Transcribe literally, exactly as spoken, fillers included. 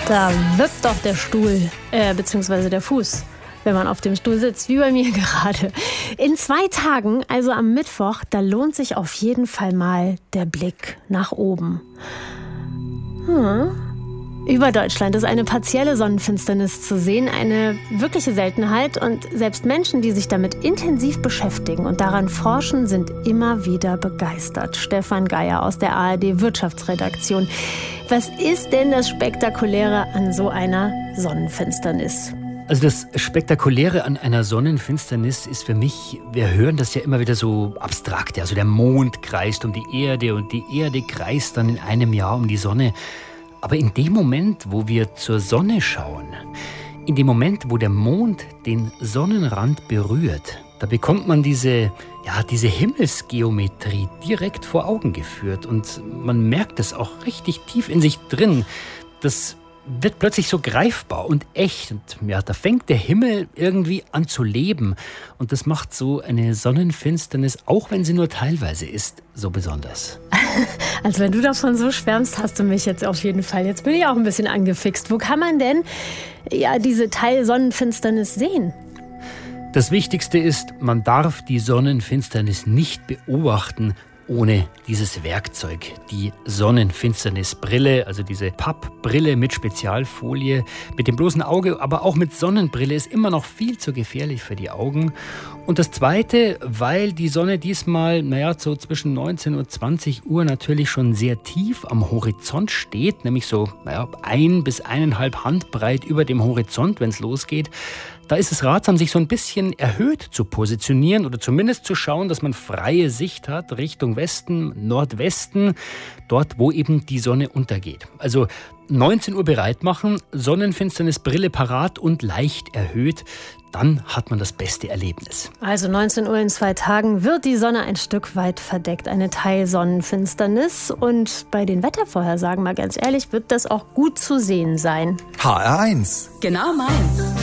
Da wippt doch der Stuhl, äh, beziehungsweise der Fuß, wenn man auf dem Stuhl sitzt, wie bei mir gerade. In zwei Tagen, also am Mittwoch, da lohnt sich auf jeden Fall mal der Blick nach oben. Hm. Über Deutschland ist eine partielle Sonnenfinsternis zu sehen, eine wirkliche Seltenheit. Und selbst Menschen, die sich damit intensiv beschäftigen und daran forschen, sind immer wieder begeistert. Stefan Geier aus der A R D-Wirtschaftsredaktion. Was ist denn das Spektakuläre an so einer Sonnenfinsternis? Also das Spektakuläre an einer Sonnenfinsternis ist für mich, wir hören das ja immer wieder so abstrakt. Also der Mond kreist um die Erde und die Erde kreist dann in einem Jahr um die Sonne. Aber in dem Moment, wo wir zur Sonne schauen, in dem Moment, wo der Mond den Sonnenrand berührt, da bekommt man diese, ja, diese Himmelsgeometrie direkt vor Augen geführt. Und man merkt es auch richtig tief in sich drin. Das wird plötzlich so greifbar und echt. Und ja, da fängt der Himmel irgendwie an zu leben. Und das macht so eine Sonnenfinsternis, auch wenn sie nur teilweise ist, so besonders. Also wenn du davon so schwärmst, hast du mich jetzt auf jeden Fall. Jetzt bin ich auch ein bisschen angefixt. Wo kann man denn ja diese Teilsonnenfinsternis sehen? Das Wichtigste ist, man darf die Sonnenfinsternis nicht beobachten, ohne dieses Werkzeug, die Sonnenfinsternisbrille, also diese Pappbrille mit Spezialfolie, mit dem bloßen Auge, aber auch mit Sonnenbrille ist immer noch viel zu gefährlich für die Augen. Und das Zweite, weil die Sonne diesmal, naja, so zwischen neunzehn und zwanzig Uhr natürlich schon sehr tief am Horizont steht, nämlich so, naja, ein bis eineinhalb Handbreit über dem Horizont, wenn es losgeht. Da ist es ratsam, sich so ein bisschen erhöht zu positionieren oder zumindest zu schauen, dass man freie Sicht hat Richtung Westen, Nordwesten, dort, wo eben die Sonne untergeht. Also neunzehn Uhr bereit machen, Sonnenfinsternisbrille parat und leicht erhöht. Dann hat man das beste Erlebnis. Also neunzehn Uhr in zwei Tagen wird die Sonne ein Stück weit verdeckt, eine Teilsonnenfinsternis. Und bei den Wettervorhersagen, mal ganz ehrlich, wird das auch gut zu sehen sein. H R eins. Genau meins.